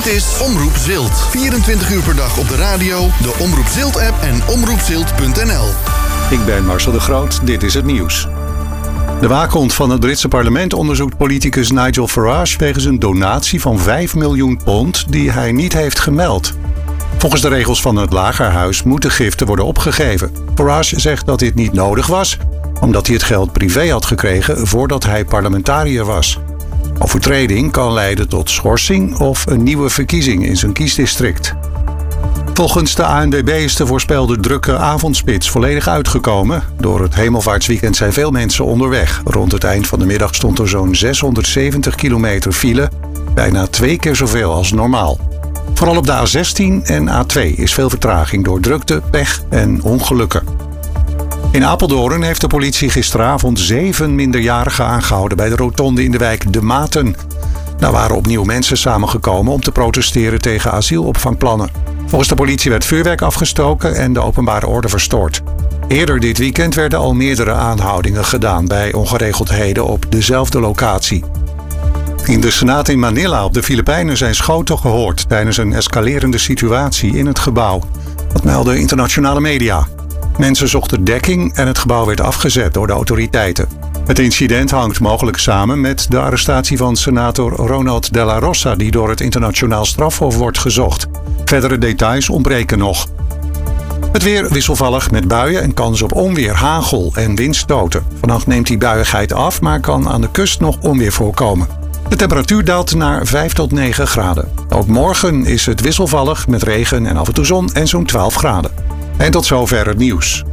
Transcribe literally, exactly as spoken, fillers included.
is Omroep Zilt. vierentwintig uur per dag op de radio, de Omroep Zilt-app en omroep zilt punt n l. Ik ben Marcel de Groot, dit is het nieuws. De waakhond van het Britse parlement onderzoekt politicus Nigel Farage wegens een donatie van vijf miljoen pond die hij niet heeft gemeld. Volgens de regels van het Lagerhuis moeten giften worden opgegeven. Farage zegt dat dit niet nodig was, omdat hij het geld privé had gekregen voordat hij parlementariër was. Overtreding kan leiden tot schorsing of een nieuwe verkiezing in zijn kiesdistrict. Volgens de A N W B is de voorspelde drukke avondspits volledig uitgekomen. Door het hemelvaartsweekend zijn veel mensen onderweg. Rond het eind van de middag stond er zo'n zeshonderdzeventig kilometer file, bijna twee keer zoveel als normaal. Vooral op de A zestien en A twee is veel vertraging door drukte, pech en ongelukken. In Apeldoorn heeft de politie gisteravond zeven minderjarigen aangehouden bij de rotonde in de wijk De Maten. Daar waren opnieuw mensen samengekomen om te protesteren tegen asielopvangplannen. Volgens de politie werd vuurwerk afgestoken en de openbare orde verstoord. Eerder dit weekend werden al meerdere aanhoudingen gedaan bij ongeregeldheden op dezelfde locatie. In de Senaat in Manila op de Filipijnen zijn schoten gehoord tijdens een escalerende situatie in het gebouw. Dat melden internationale media. Mensen zochten dekking en het gebouw werd afgezet door de autoriteiten. Het incident hangt mogelijk samen met de arrestatie van senator Ronald de la Rosa, die door het internationaal strafhof wordt gezocht. Verdere details ontbreken nog. Het weer wisselvallig met buien en kans op onweer, hagel en windstoten. Vannacht neemt die buiigheid af, maar kan aan de kust nog onweer voorkomen. De temperatuur daalt naar vijf tot negen graden. Ook morgen is het wisselvallig met regen en af en toe zon en zo'n twaalf graden. En tot zover het nieuws.